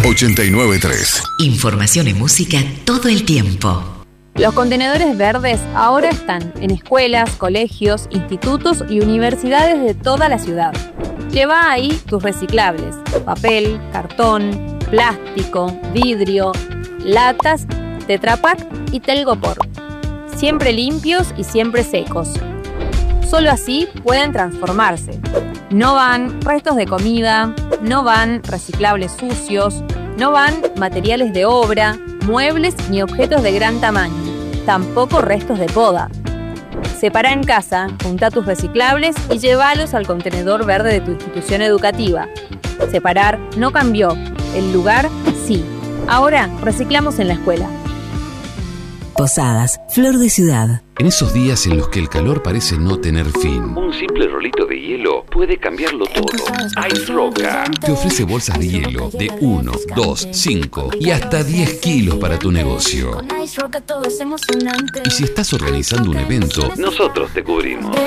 89.3. Información y música todo el tiempo. Los contenedores verdes ahora están en escuelas, colegios, institutos y universidades de toda la ciudad. Lleva ahí tus reciclables: papel, cartón, plástico, vidrio, latas, Tetra Pak y Telgopor. Siempre limpios y siempre secos. Solo así pueden transformarse. No van restos de comida, no van reciclables sucios, no van materiales de obra, muebles ni objetos de gran tamaño, tampoco restos de poda. Separa en casa, junta tus reciclables y llévalos al contenedor verde de tu institución educativa. Separar no cambió, el lugar sí. Ahora reciclamos en la escuela. Posadas, Flor de Ciudad. En esos días en los que el calor parece no tener fin, un simple rolito de hielo puede cambiarlo todo. Ice Roca te ofrece bolsas de hielo de 1, 2, 5 y hasta 10 kilos para tu negocio. Y si estás organizando un evento, nosotros te cubrimos.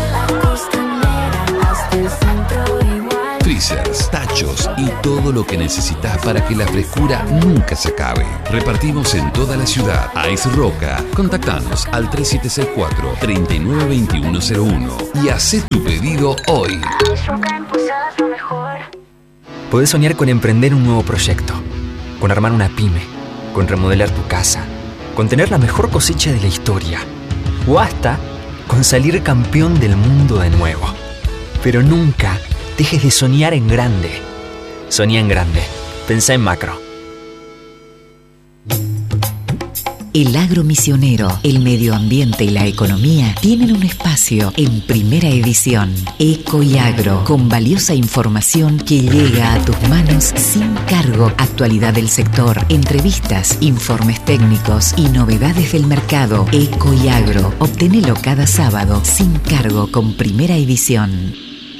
Freezers, tachos y todo lo que necesitas para que la frescura nunca se acabe. Repartimos en toda la ciudad. Ice Roca. Contactanos al 3764-392101 y haz tu pedido hoy. Podés soñar con emprender un nuevo proyecto, con armar una pyme, con remodelar tu casa, con tener la mejor cosecha de la historia o hasta con salir campeón del mundo de nuevo. Pero nunca dejes de soñar en grande. Soñá en grande. Pensá en macro. El agro misionero, el medio ambiente y la economía tienen un espacio en Primera Edición. Eco y Agro, con valiosa información que llega a tus manos sin cargo. Actualidad del sector, entrevistas, informes técnicos y novedades del mercado. Eco y Agro, obtenelo cada sábado sin cargo con Primera Edición.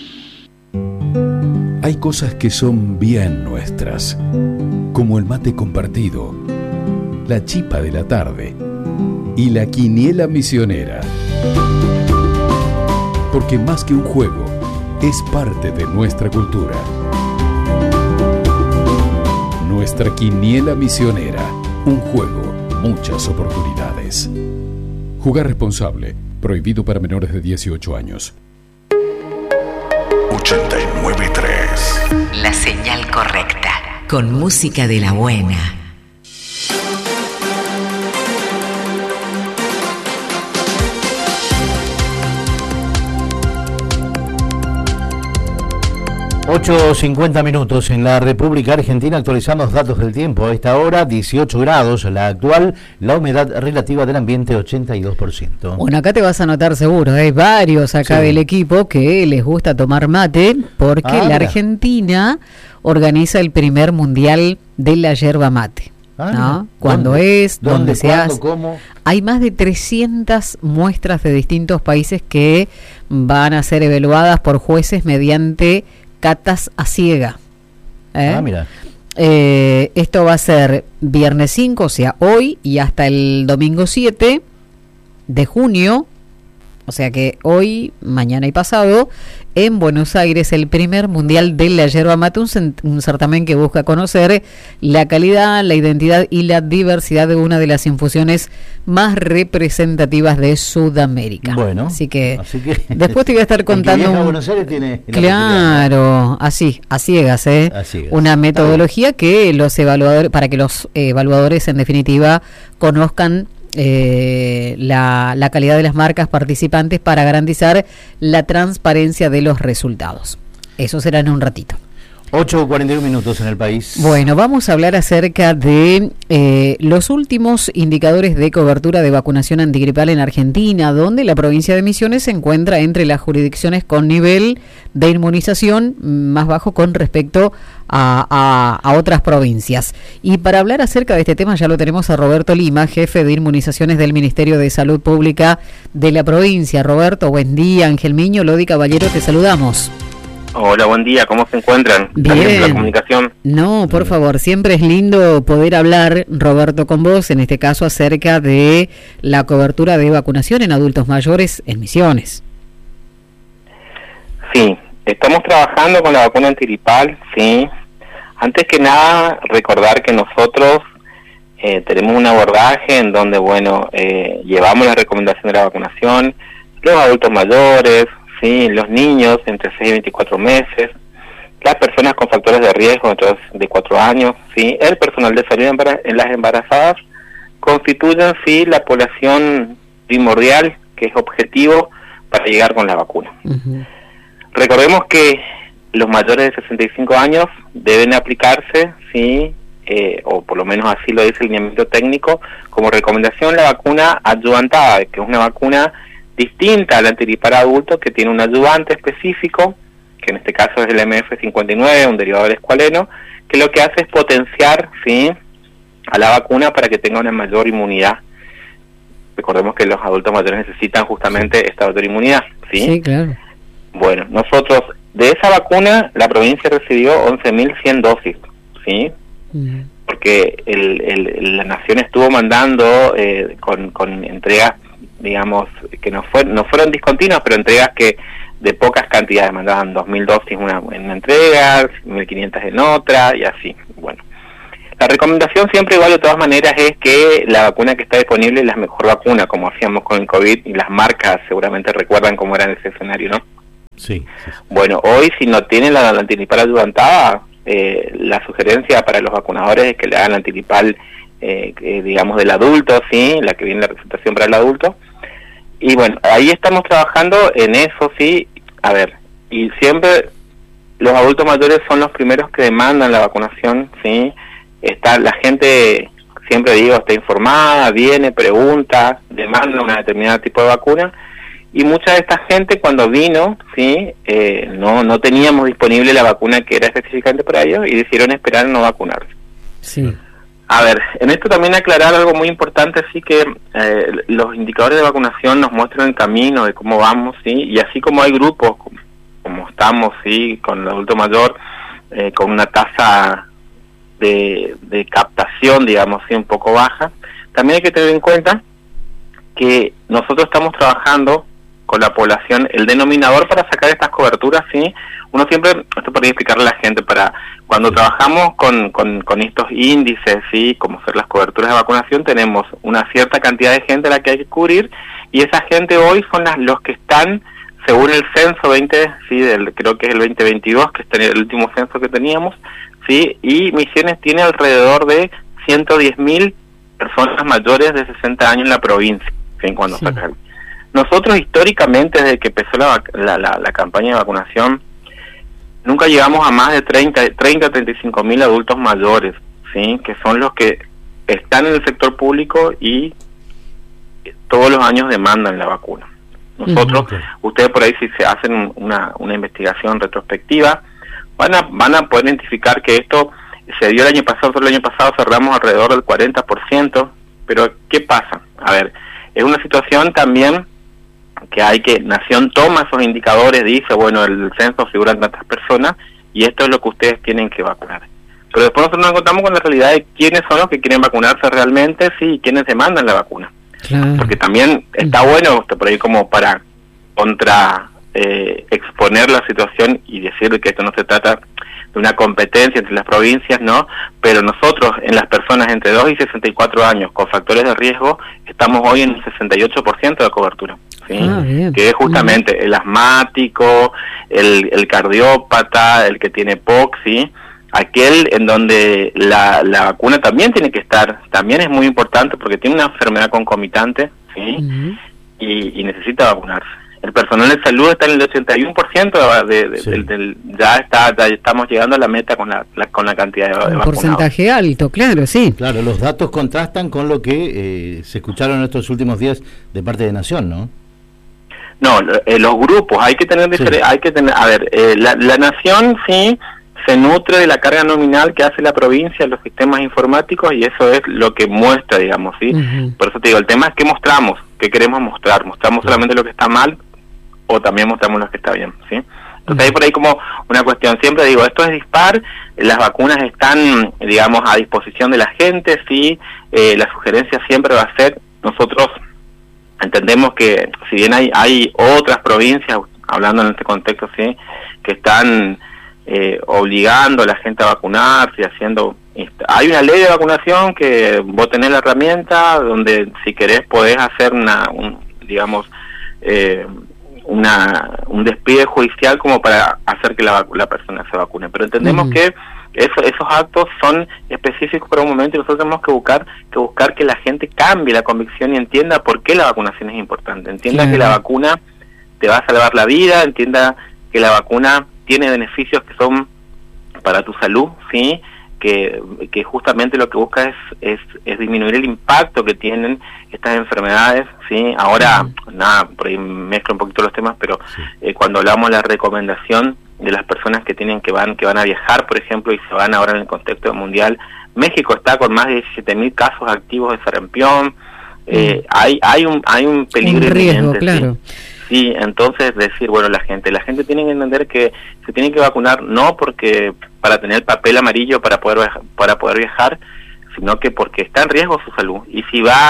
Hay cosas que son bien nuestras, como el mate compartido, la chipa de la tarde y la quiniela misionera. Porque más que un juego, es parte de nuestra cultura. Nuestra quiniela misionera, un juego, muchas oportunidades. Jugar responsable, prohibido para menores de 18 años. 89.3. La señal correcta, con música de la buena. (8:50) en la República Argentina. Actualizamos datos del tiempo. A esta hora 18 grados la actual, la humedad relativa del ambiente 82%. Bueno, acá te vas a notar seguro, hay varios acá del equipo que les gusta tomar mate porque la Argentina organiza el primer mundial de la yerba mate. ¿No? ¿Cuándo es? ¿Dónde se hace? ¿Cómo? Hay más de 300 muestras de distintos países que van a ser evaluadas por jueces mediante catas a ciega. Mira. Esto va a ser viernes 5, o sea, hoy, y hasta el domingo 7 de junio, o sea que hoy, mañana y pasado, en Buenos Aires, el primer mundial de la yerba mate, un certamen que busca conocer la calidad, la identidad y la diversidad de una de las infusiones más representativas de Sudamérica. Bueno, así que después te voy a estar contando. Buenos Aires tiene claro, así, a ciegas, a ciegas. Una metodología que los evaluadores, para que los evaluadores en definitiva conozcan la calidad de las marcas participantes para garantizar la transparencia de los resultados. Eso será en un ratito. 8:41 en el país. Bueno, vamos a hablar acerca de los últimos indicadores de cobertura de vacunación antigripal en Argentina, donde la provincia de Misiones se encuentra entre las jurisdicciones con nivel de inmunización más bajo con respecto a otras provincias. Y para hablar acerca de este tema ya lo tenemos a Roberto Lima, jefe de inmunizaciones del Ministerio de Salud Pública de la provincia. Roberto, buen día. Ángel Miño, Lodi Caballero, te saludamos. Hola, buen día, ¿cómo se encuentran? Bien. Gracias por la comunicación. No, por favor, siempre es lindo poder hablar, Roberto, con vos, en este caso acerca de la cobertura de vacunación en adultos mayores en Misiones. Sí, estamos trabajando con la vacuna antigripal, sí. Antes que nada, recordar que nosotros tenemos un abordaje en donde, llevamos la recomendación de la vacunación, los adultos mayores, ¿sí? Los niños entre 6 y 24 meses, las personas con factores de riesgo entre de 4 años, ¿sí? El personal de salud en las embarazadas constituyen, sí, la población primordial, que es objetivo para llegar con la vacuna. Recordemos que los mayores de 65 años deben aplicarse, ¿sí? O por lo menos así lo dice el lineamiento técnico, como recomendación la vacuna adyuvantada, que es una vacuna distinta al antigripal adulto, que tiene un adyuvante específico, que en este caso es el MF59, un derivado del escualeno, que lo que hace es potenciar, ¿sí?, a la vacuna para que tenga una mayor inmunidad. Recordemos que los adultos mayores necesitan justamente esta mayor inmunidad, ¿sí? Sí, claro. Bueno, nosotros de esa vacuna, la provincia recibió 11.100 dosis, ¿sí? Porque la Nación estuvo mandando con entregas, digamos, que no fueron discontinuas, pero entregas que de pocas cantidades, mandaban 2.000 dosis en una entrega, 1.500 en otra, y así. Bueno, la recomendación siempre igual de todas maneras es que la vacuna que está disponible es la mejor vacuna, como hacíamos con el COVID, y las marcas seguramente recuerdan cómo era ese escenario, ¿no? Sí. Bueno, hoy si no tienen la antigripal adyuvantada, la sugerencia para los vacunadores es que le hagan la antigripal, digamos, del adulto, ¿sí? La que viene la recetación para el adulto. Y bueno, ahí estamos trabajando en eso, ¿sí? A ver, y siempre los adultos mayores son los primeros que demandan la vacunación, ¿sí? La gente, siempre digo, está informada, viene, pregunta, demanda una determinada tipo de vacuna, y mucha de esta gente cuando vino, ¿sí? No teníamos disponible la vacuna que era específicamente para ellos y decidieron esperar no vacunarse. Sí. A ver, en esto también aclarar algo muy importante, sí, que los indicadores de vacunación nos muestran el camino de cómo vamos, sí, y así como hay grupos como estamos, sí, con el adulto mayor, con una tasa de captación, digamos, sí, un poco baja, también hay que tener en cuenta que nosotros estamos trabajando con la población, el denominador para sacar estas coberturas, sí, uno siempre, esto para explicarle a la gente, para cuando trabajamos con estos índices, sí, como ser las coberturas de vacunación, tenemos una cierta cantidad de gente a la que hay que cubrir, y esa gente hoy son los que están, según el censo 20, sí, creo que es el 2022, que es el último censo que teníamos, sí, y Misiones tiene alrededor de 110.000 personas mayores de 60 años en la provincia, ¿sí? Cuando Sí. saca. Nosotros históricamente, desde que empezó la campaña de vacunación, nunca llegamos a más de 30 a 35.000 adultos mayores, ¿sí? Que son los que están en el sector público y todos los años demandan la vacuna. Nosotros, ustedes por ahí si se hacen una investigación retrospectiva, van a poder identificar que esto se dio el año pasado, solo el año pasado cerramos alrededor del 40%, pero ¿qué pasa? A ver, es una situación también que Nación toma esos indicadores, dice, bueno, el censo figuran tantas personas y esto es lo que ustedes tienen que vacunar. Pero después nosotros nos encontramos con la realidad de quiénes son los que quieren vacunarse realmente, sí, y quiénes demandan la vacuna. Claro. Porque también está bueno por ahí como para exponer la situación y decir que esto no se trata de una competencia entre las provincias, ¿no? Pero nosotros, en las personas entre 2 y 64 años con factores de riesgo, estamos hoy en un 68% de cobertura, ¿sí? Que es justamente el asmático, el cardiópata, el que tiene POC, ¿sí? Aquel en donde la vacuna también tiene que estar, también es muy importante porque tiene una enfermedad concomitante, ¿sí? Y necesita vacunarse. El personal de salud está en el 81% ya estamos llegando a la meta con la cantidad de vacunados. Un porcentaje alto, claro, sí. Claro, los datos contrastan con lo que se escucharon en estos últimos días de parte de Nación, ¿no? No, los grupos, hay que tener, a ver, la Nación sí se nutre de la carga nominal que hace la provincia en los sistemas informáticos y eso es lo que muestra, digamos, ¿sí? Por eso te digo, el tema es qué mostramos, qué queremos mostrar. ¿Mostramos solamente lo que está mal o también mostramos lo que está bien, ¿sí? Entonces hay por ahí como una cuestión, siempre digo, esto es dispar, las vacunas están, digamos, a disposición de la gente, ¿sí? La sugerencia siempre va a ser, nosotros entendemos que si bien hay otras provincias, hablando en este contexto, ¿sí? Que están obligando a la gente a vacunarse, haciendo... Hay una ley de vacunación que vos tenés la herramienta donde si querés podés hacer un despliegue judicial como para hacer que la persona se vacune, pero entendemos que esos actos son específicos para un momento y nosotros tenemos que buscar que la gente cambie la convicción y entienda por qué la vacunación es importante, entienda que la vacuna te va a salvar la vida, entienda que la vacuna tiene beneficios que son para tu salud, ¿sí? Que justamente lo que busca es disminuir el impacto que tienen estas enfermedades, ¿sí? Ahora, por ahí mezclo un poquito los temas, pero cuando hablamos de la recomendación de las personas que van a viajar, por ejemplo, y se van ahora en el contexto mundial, México está con más de 17.000 casos activos de sarampión, hay un peligro riesgo, claro. Sí, entonces decir, bueno, la gente tiene que entender que se tiene que vacunar no porque para tener el papel amarillo para poder viajar, sino que porque está en riesgo su salud. Y si va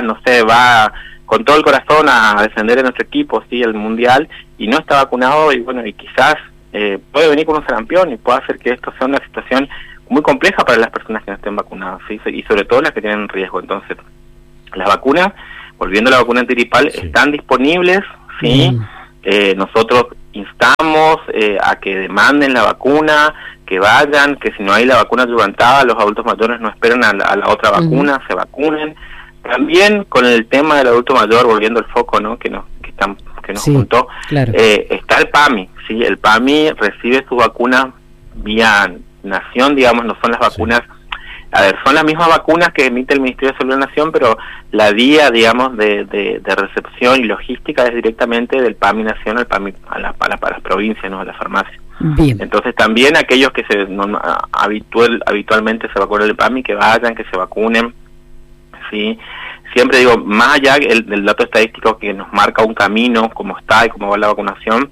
con todo el corazón a defender a nuestro equipo, sí, el mundial, y no está vacunado, y bueno, y quizás puede venir con un sarampión y puede hacer que esto sea una situación muy compleja para las personas que no estén vacunadas, ¿sí? Y sobre todo las que tienen riesgo. Entonces, las vacunas, volviendo a la vacuna antigripal, están disponibles, ¿sí? Nosotros instamos a que demanden la vacuna, que vayan, que si no hay la vacuna levantada, los adultos mayores no esperen a la otra vacuna, se vacunen. También con el tema del adulto mayor, volviendo al foco, ¿no? que nos juntó, claro. Está el PAMI, ¿sí? El PAMI recibe su vacuna vía nación, digamos, no son las vacunas, a ver, son las mismas vacunas que emite el Ministerio de Salud de la Nación, pero la vía, digamos, de recepción y logística es directamente del PAMI Nación al PAMI a las provincias, ¿no? A la farmacia. Bien. Entonces también aquellos que habitualmente se vacunan el PAMI, que vayan, que se vacunen, ¿sí? Siempre digo, más allá del dato estadístico que nos marca un camino, cómo está y cómo va la vacunación,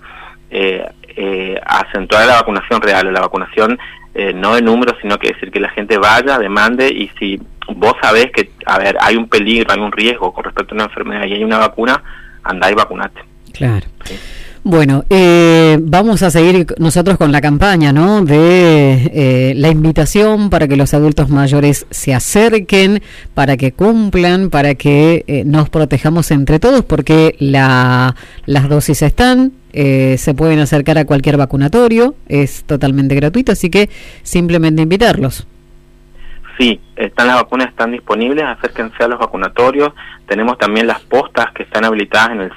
acentuar la vacunación real, la vacunación no de números, sino que decir que la gente vaya, demande, y si vos sabés que, a ver, hay un peligro, hay un riesgo con respecto a una enfermedad y hay una vacuna, andá y vacunate. Claro. ¿Sí? Bueno, vamos a seguir nosotros con la campaña, ¿no? De la invitación para que los adultos mayores se acerquen, para que cumplan, para que nos protejamos entre todos, porque las dosis están, se pueden acercar a cualquier vacunatorio, es totalmente gratuito, así que simplemente invitarlos. Sí, las vacunas están disponibles, acérquense a los vacunatorios. Tenemos también las postas que están habilitadas en el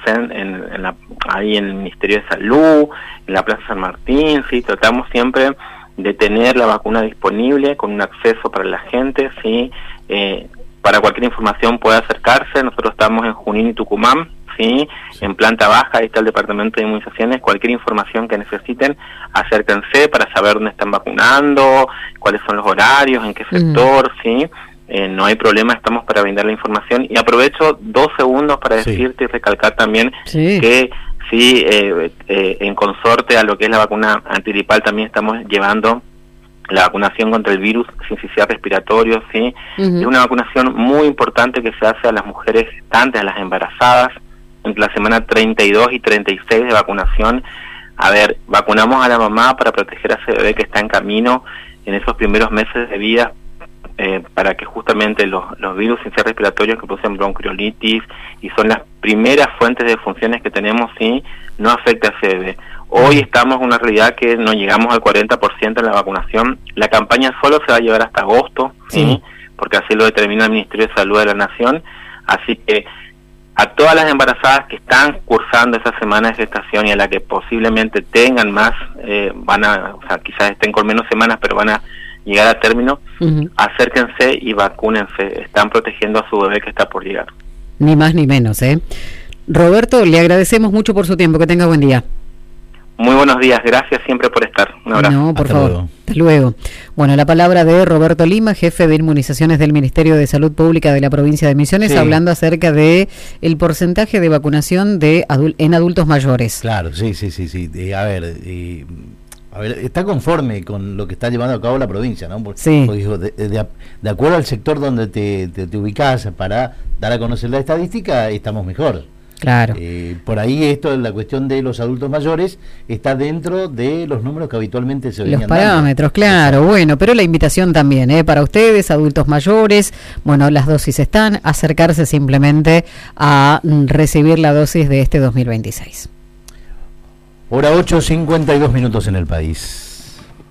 ahí en el Ministerio de Salud, en la Plaza San Martín, sí, tratamos siempre de tener la vacuna disponible con un acceso para la gente, sí, para cualquier información puede acercarse. Nosotros estamos en Junín y Tucumán, sí, en planta baja, ahí está el Departamento de Inmunizaciones. Cualquier información que necesiten, acérquense para saber dónde están vacunando, cuáles son los horarios, en qué sector, sí. No hay problema, estamos para brindar la información. Y aprovecho 2 segundos para decirte y recalcar también que sí, en consorte a lo que es la vacuna antigripal, también estamos llevando la vacunación contra el virus sincicial respiratorio, ¿sí? Es una vacunación muy importante que se hace a las mujeres gestantes, a las embarazadas, entre la semana 32 y 36 de vacunación. A ver, vacunamos a la mamá para proteger a ese bebé que está en camino en esos primeros meses de vida, para que justamente los virus sincicial respiratorios que producen bronquiolitis y son las primeras fuentes de funciones que tenemos, ¿sí? No afecte a ese bebé. Hoy estamos en una realidad que no llegamos al 40% en la vacunación. La campaña solo se va a llevar hasta agosto, ¿sí? Porque así lo determina el Ministerio de Salud de la Nación. Así que a todas las embarazadas que están cursando esa semana de gestación y a la que posiblemente tengan más, quizás estén con menos semanas, pero van a llegar a término, acérquense y vacúnense. Están protegiendo a su bebé que está por llegar. Ni más ni menos, ¿eh? Roberto, le agradecemos mucho por su tiempo. Que tenga buen día. Muy buenos días, gracias siempre por estar. Un abrazo. No, por favor. Hasta luego. Bueno, la palabra de Roberto Lima, jefe de inmunizaciones del Ministerio de Salud Pública de la provincia de Misiones, hablando acerca de el porcentaje de vacunación en adultos mayores. Claro, sí. A ver, está conforme con lo que está llevando a cabo la provincia, ¿no? Porque dijo, de acuerdo al sector donde te ubicás para dar a conocer la estadística, estamos mejor. Claro. Por ahí esto, la cuestión de los adultos mayores, está dentro de los números que habitualmente se venían los parámetros, dando. claro. Exacto. Bueno, pero la invitación también, para ustedes, adultos mayores, bueno, las dosis están, acercarse simplemente a recibir la dosis de este 2026. Hora 8:52 en el país.